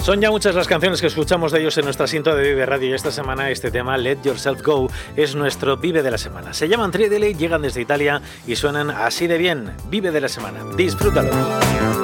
Son ya muchas las canciones que escuchamos de ellos en nuestra cinta de Vive Radio y esta semana este tema, Let Yourself Go, es nuestro Vive de la semana. Se llaman Triedeli, llegan desde Italia y suenan así de bien. Vive de la semana. Disfrútalo.